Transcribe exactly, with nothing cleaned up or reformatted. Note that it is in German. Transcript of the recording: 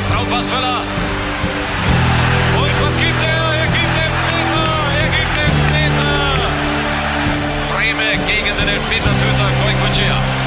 Pass, Traumpass Völler. Und was gibt er? Er gibt Elfmeter! Er gibt Elfmeter! Breme gegen den Elfmetertöter Goicoechea.